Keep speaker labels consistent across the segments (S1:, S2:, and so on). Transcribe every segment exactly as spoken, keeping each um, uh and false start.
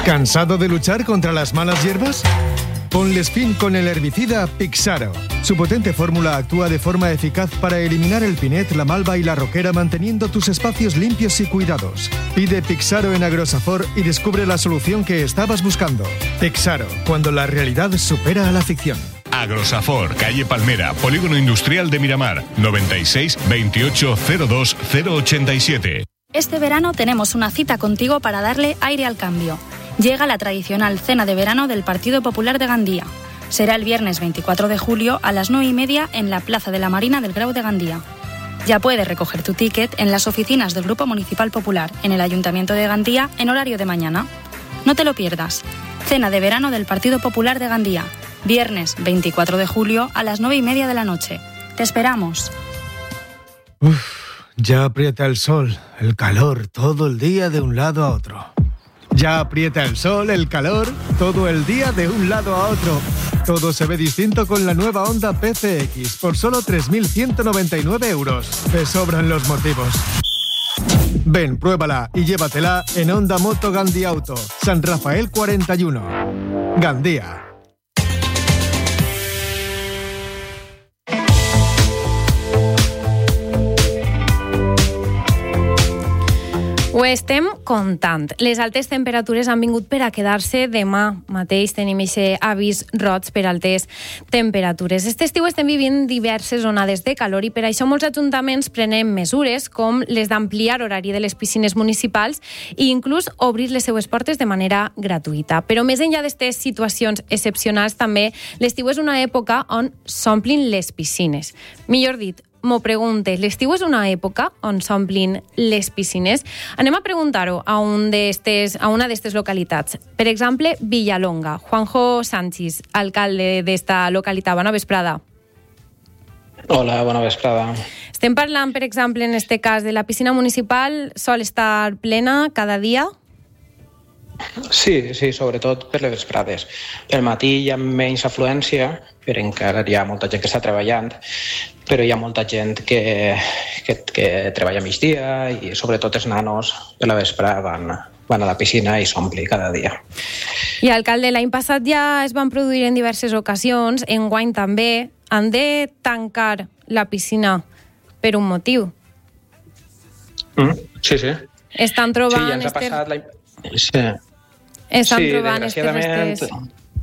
S1: ¿Cansado de luchar contra las malas hierbas? Ponles fin con el herbicida Pixaro. Su potente fórmula actúa de forma eficaz para eliminar el pinet, la malva y la roquera, manteniendo tus espacios limpios y cuidados. Pide Pixaro en Agrosafor y descubre la solución que estabas buscando. Pixaro, cuando la realidad supera a la ficción.
S2: Agrosafor, calle Palmera, Polígono Industrial de Miramar, noventa y seis veintiocho cero dos cero ochenta y siete.
S3: Este verano tenemos una cita contigo para darle aire al cambio. Llega la tradicional cena de verano del Partido Popular de Gandía. Será el viernes veinticuatro de julio a las nueve y media en la Plaza de la Marina del Grau de Gandía. Ya puedes recoger tu ticket en las oficinas del Grupo Municipal Popular en el Ayuntamiento de Gandía en horario de mañana. No te lo pierdas. Cena de verano del Partido Popular de Gandía. Viernes veinticuatro de julio a las nueve y media de la noche. Te esperamos.
S1: Uf, ya aprieta el sol, el calor, todo el día de un lado a otro. Ya aprieta el sol, el calor, todo el día de un lado a otro. Todo se ve distinto con la nueva Honda P C X por solo tres mil ciento noventa y nueve euros. Te sobran los motivos. Ven, pruébala y llévatela en Honda Moto Gandía Auto, San Rafael cuarenta y uno. Gandía.
S4: Ho estem contant. Les altes temperatures han vingut per a quedar-se. Demà mateix tenim aquest avís roig per altes temperatures. Aquest estiu estem vivint diverses onades de calor i per això molts ajuntaments prenen mesures com les d'ampliar horari de les piscines municipals i inclús obrir les seues portes de manera gratuïta. Però més enllà d'aquestes situacions excepcionals, també l'estiu és una època on s'omplin les piscines. Millor dit, m'ho pregunte, l'estiu és una època on s'omplin les piscines? Anem a preguntar-ho a, un a una d'aquestes localitats. Per exemple, Villalonga. Juanjo Sánchez, alcalde d'esta localitat. Bona vesprada.
S5: Hola, bona vesprada.
S4: Estem parlant, per exemple, en este cas de la piscina municipal. Sol estar plena cada dia?
S5: Sí, sí, sobretot per les vesprades. Pel matí hi ha menys afluència, però encara hi ha molta gent que està treballant, però hi ha molta gent que, que, que treballa a migdia i sobretot els nanos per la vespre van, van a la piscina i s'ompli cada dia.
S4: I, alcalde, l'any passat ja es van produir en diverses ocasions, enguany també. Han de tancar la piscina per un motiu?
S5: Mm, sí, sí.
S4: Estan trobant...
S5: Sí, ja ens ha passat l'any... Sí.
S4: Estan
S5: sí,
S4: trobant
S5: desgraciadament...
S4: estes...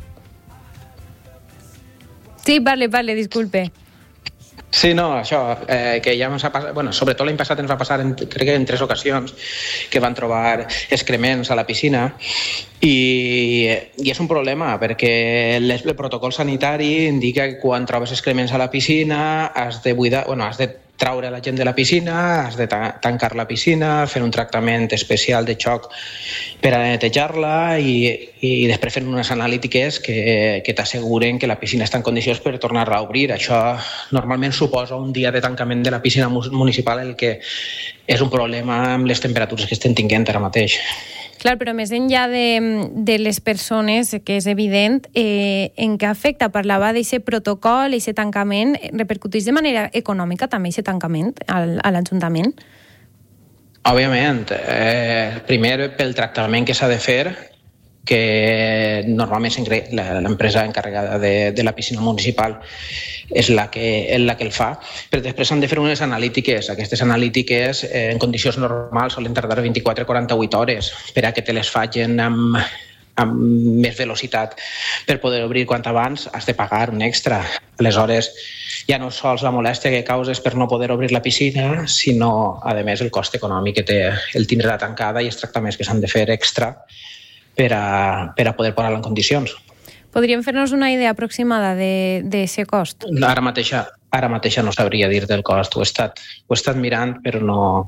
S4: Sí, parle, parle, disculpe.
S5: Sí, no, això, eh, que ja ens ha passat, bueno, sobretot l'any passat ens va passar, en, crec que en tres ocasions, que van trobar excrements a la piscina i, i és un problema perquè les, el protocol sanitari indica que quan trobes excrements a la piscina has de buidar, bueno, has de traure la gent de la piscina, has de ta- tancar la piscina, fer un tractament especial de xoc per a netejar-la i, i després fer unes analítiques que, que t'asseguren que la piscina està en condicions per tornar-la a obrir. Això normalment suposa un dia de tancament de la piscina municipal, el que és un problema amb les temperatures que estem tinguent ara mateix.
S4: Clar, però més enllà de, de les persones, que és evident, eh, en què afecta? Parlava d'aquest protocol, aquest tancament, repercuteix de manera econòmica també aquest tancament al, a l'Ajuntament?
S5: Òbviament, eh, primer pel tractament que s'ha de fer, que normalment l'empresa encarregada de, de la piscina municipal és la que, és la que el fa, però després s'han de fer unes analítiques. Aquestes analítiques eh, en condicions normals solen tardar vint-i-quatre a quaranta-vuit hores per a que te les facin amb, amb més velocitat. Per poder obrir quant abans has de pagar un extra. Aleshores, ja no sols la molèstia que causes per no poder obrir la piscina, sinó, a més, el cost econòmic que té el tindre-la tancada i els tractaments que s'han de fer extra per a, per a poder posar-la en condicions.
S4: Podríem fer-nos una idea aproximada d'aquest cost?
S5: Ara mateixa, ara mateixa no sabria dir del cost. Ho he estat, ho he estat mirant, però no,